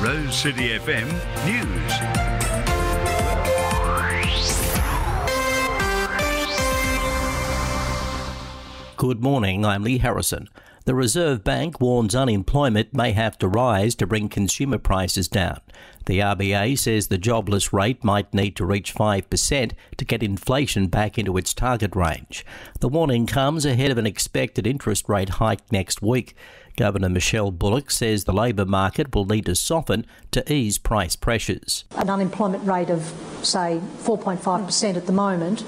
Rose City FM News. Good morning, I'm Lee Harrison. The Reserve Bank warns unemployment may have to rise to bring consumer prices down. The RBA says the jobless rate might need to reach 5% to get inflation back into its target range. The warning comes ahead of an expected interest rate hike next week. Governor Michelle Bullock says the labour market will need to soften to ease price pressures. An unemployment rate of, say, 4.5% at the moment.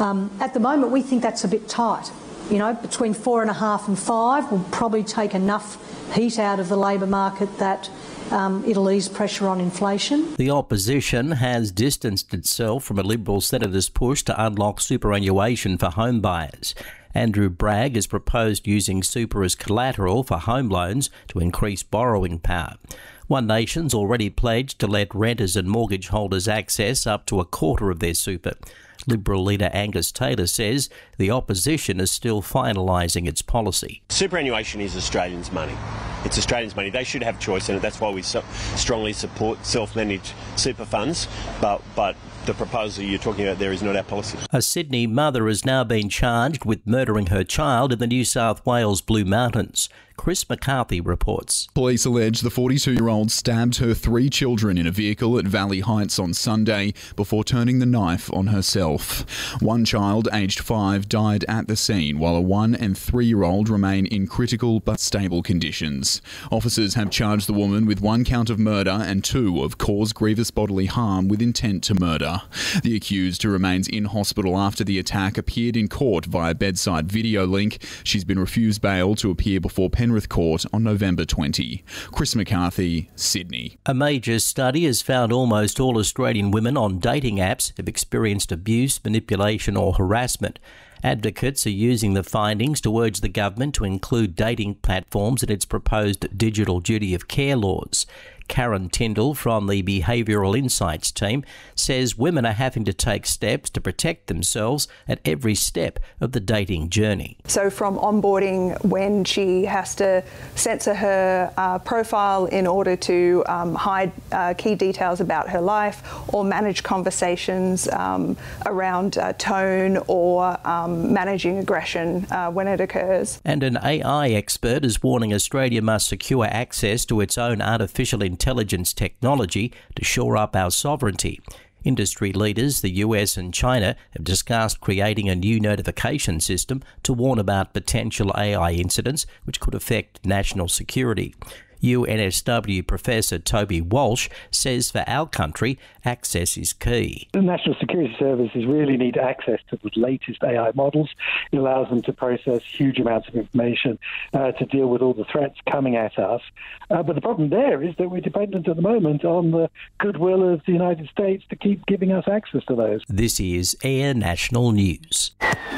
At the moment, we think that's a bit tight. You know, between 4.5 and 5 will probably take enough heat out of the labour market that it'll ease pressure on inflation. The opposition has distanced itself from a Liberal senator's push to unlock superannuation for home buyers. Andrew Bragg has proposed using super as collateral for home loans to increase borrowing power. One Nation's already pledged to let renters and mortgage holders access up to a quarter of their super. Liberal leader Angus Taylor says the opposition is still finalising its policy. Superannuation is Australians' money. It's Australians' money. They should have choice in it. That's why we strongly support self-managed super funds. But the proposal you're talking about there is not our policy. A Sydney mother has now been charged with murdering her child in the New South Wales Blue Mountains. Chris McCarthy reports. Police allege the 42-year-old stabbed her 3 children in a vehicle at Valley Heights on Sunday before turning the knife on herself. One child, aged 5, died at the scene, while a 1- and 3-year-old remain in critical but stable conditions. Officers have charged the woman with 1 count of murder and 2 of cause grievous bodily harm with intent to murder. The accused, who remains in hospital after the attack, appeared in court via bedside video link. She's been refused bail to appear before Penrith Court on November 20. Chris McCarthy, Sydney. A major study has found almost all Australian women on dating apps have experienced abuse, manipulation or harassment. Advocates are using the findings to urge the government to include dating platforms in its proposed digital duty of care laws. Karen Tyndall from the Behavioural Insights team says women are having to take steps to protect themselves at every step of the dating journey. So from onboarding, when she has to censor her profile in order to hide key details about her life, or manage conversations around tone or managing aggression when it occurs. And an AI expert is warning Australia must secure access to its own artificial intelligence technology to shore up our sovereignty. Industry leaders, the US and China, have discussed creating a new notification system to warn about potential AI incidents which could affect national security. UNSW Professor Toby Walsh says for our country, access is key. The National Security Services really need access to the latest AI models. It allows them to process huge amounts of information to deal with all the threats coming at us. But the problem there is that we're dependent at the moment on the goodwill of the United States to keep giving us access to those. This is Air National News.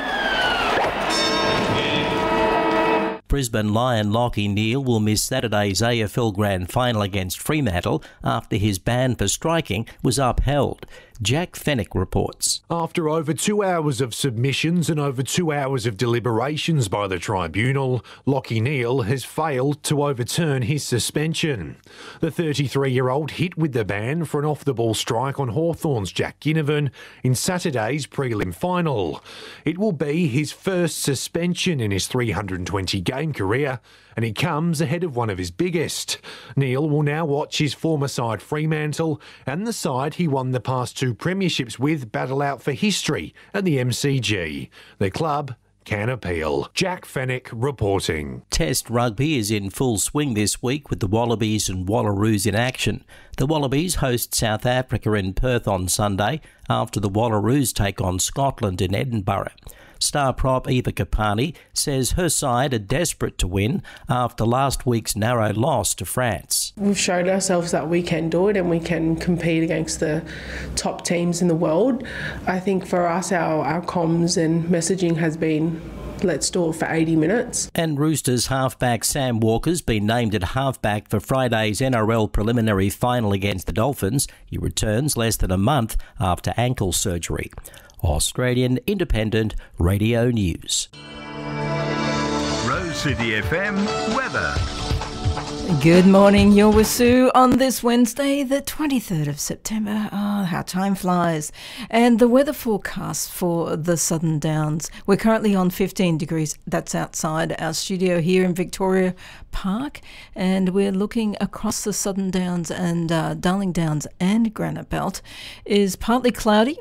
Brisbane Lion Lachie Neale will miss Saturday's AFL Grand Final against Fremantle after his ban for striking was upheld. Jack Fennick reports. After over 2 hours of submissions and over 2 hours of deliberations by the tribunal, Lachie Neale has failed to overturn his suspension. The 33-year-old hit with the ban for an off-the-ball strike on Hawthorn's Jack Ginnivan in Saturday's prelim final. It will be his first suspension in his 320-game career, and it comes ahead of one of his biggest. Neale will now watch his former side Fremantle and the side he won the past 2 premierships with battle out for history at the MCG. The club can appeal. Jack Fennick reporting. Test rugby is in full swing this week with the Wallabies and Wallaroos in action. The Wallabies host South Africa in Perth on Sunday after the Wallaroos take on Scotland in Edinburgh. Star prop Eva Kapani says her side are desperate to win after last week's narrow loss to France. We've showed ourselves that we can do it and we can compete against the top teams in the world. I think for us, our comms and messaging has been, let's do it for 80 minutes. And Roosters halfback Sam Walker's been named at halfback for Friday's NRL preliminary final against the Dolphins. He returns less than a month after ankle surgery. Australian Independent Radio News. Rose City FM weather. Good morning, you're with Sue on this Wednesday, the 23rd of September. Oh, how time flies. And the weather forecast for the Southern Downs. We're currently on 15 degrees. That's outside our studio here in Victoria Park. And we're looking across the Southern Downs and Darling Downs and Granite Belt. Is partly cloudy.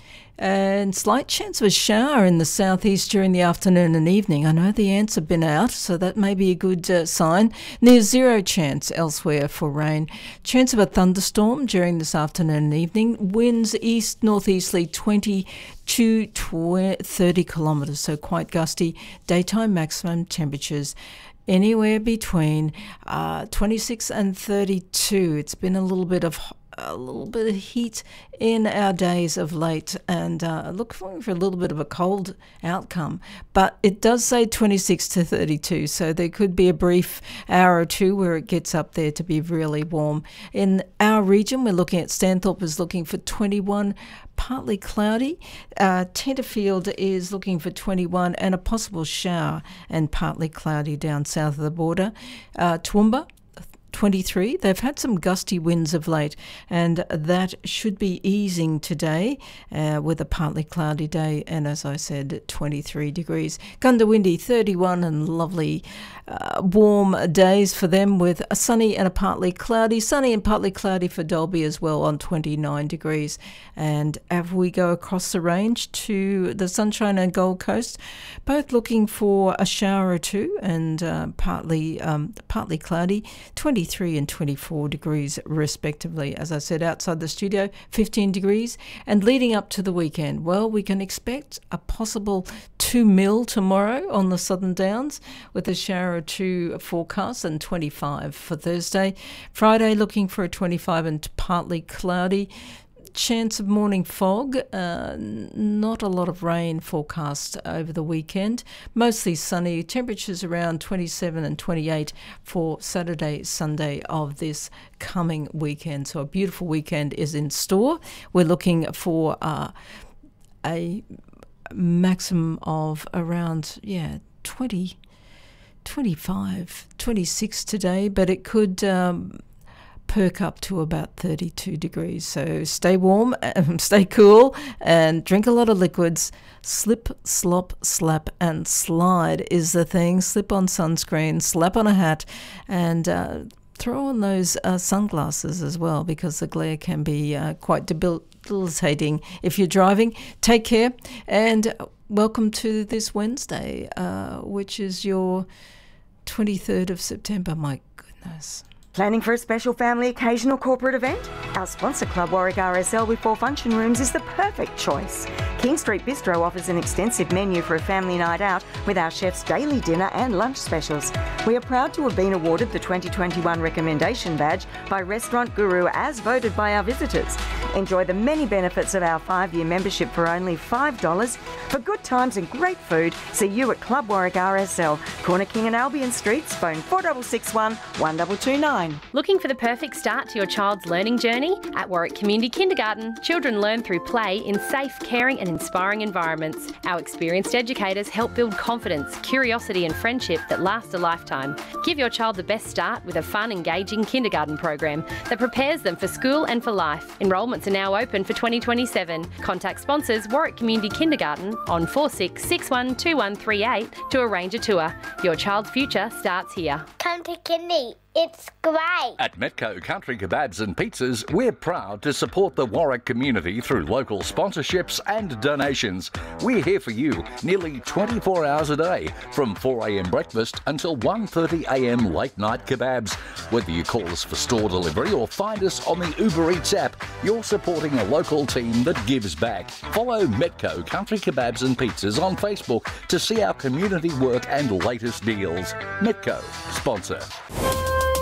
And slight chance of a shower in the southeast during the afternoon and evening. I know the ants have been out, so that may be a good sign. Near zero chance elsewhere for rain. Chance of a thunderstorm during this afternoon and evening. Winds east-northeasterly 20 to 30 kilometres, so quite gusty. Daytime maximum temperatures anywhere between 26 and 32. It's been a little bit of heat in our days of late, and looking for a little bit of a cold outcome. But it does say 26 to 32, so there could be a brief hour or two where it gets up there to be really warm. In our region, we're looking at Stanthorpe is looking for 21, partly cloudy. Tenterfield is looking for 21 and a possible shower, and partly cloudy down south of the border. Toowoomba, 23. They've had some gusty winds of late, and that should be easing today with a partly cloudy day, and as I said, 23 degrees. Gundawindi, 31, and lovely warm days for them with a sunny and a partly cloudy. Sunny and partly cloudy for Dalby as well on 29 degrees. And as we go across the range to the Sunshine and Gold Coast, both looking for a shower or two, and partly cloudy, 23 and 24 degrees respectively. As I said, outside the studio, 15 degrees. And leading up to the weekend, well, we can expect a possible 2 mil tomorrow on the Southern Downs with a shower or two forecast, and 25 for Thursday. Friday looking for a 25 and partly cloudy. Chance of morning fog, not a lot of rain forecast over the weekend. Mostly sunny, temperatures around 27 and 28 for Saturday, Sunday of this coming weekend. So a beautiful weekend is in store. We're looking for a maximum of around, 20, 25, 26 today, but it could perk up to about 32 degrees. So stay warm, stay cool, and drink a lot of liquids. Slip, slop, slap, and slide is the thing. Slip on sunscreen, slap on a hat, and throw on those sunglasses as well, because the glare can be quite debilitating if you're driving. Take care, and welcome to this Wednesday, which is your 23rd of September. My goodness. Planning for a special family occasion or corporate event? Our sponsor Club Warwick RSL with 4 function rooms is the perfect choice. King Street Bistro offers an extensive menu for a family night out with our chef's daily dinner and lunch specials. We are proud to have been awarded the 2021 Recommendation Badge by Restaurant Guru as voted by our visitors. Enjoy the many benefits of our 5-year membership for only $5. For good times and great food, see you at Club Warwick RSL, Corner King and Albion Streets, phone 4661 1229. Looking for the perfect start to your child's learning journey? At Warwick Community Kindergarten, children learn through play in safe, caring and inspiring environments. Our experienced educators help build confidence, curiosity and friendship that last a lifetime. Give your child the best start with a fun, engaging kindergarten program that prepares them for school and for life. Enrolments are now open for 2027. Contact sponsors Warwick Community Kindergarten on 46612138 to arrange a tour. Your child's future starts here. Come to Kindy. It's great. At Metco Country Kebabs and Pizzas, we're proud to support the Warwick community through local sponsorships and donations. We're here for you nearly 24 hours a day, from 4 a.m. breakfast until 1:30 a.m. late night kebabs. Whether you call us for store delivery or find us on the Uber Eats app, you're supporting a local team that gives back. Follow Metco Country Kebabs and Pizzas on Facebook to see our community work and latest deals. Metco, sponsor.